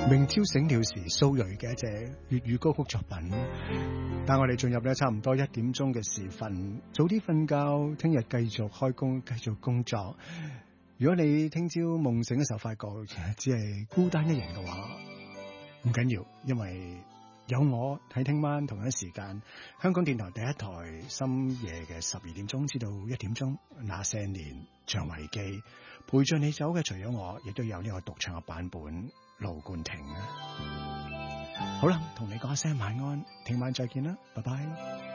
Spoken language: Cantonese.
明朝醒了時，蘇芮嘅一隻粵語歌曲作品。但我哋進入咧差唔多1點鐘嘅時分，早啲瞓覺，聽日繼續開工，繼續工作。如果你聽朝夢醒嘅時候發覺只係孤單一人嘅話，唔緊要，因為有我喺聽晚同一時間，香港電台第一台深夜嘅12點鐘至到1點鐘，那些年像維基陪着你走嘅，除咗我，亦都有呢個獨唱嘅版本。盧冠廷啊，好啦，同你講一聲晚安，聽晚再見啦，拜拜。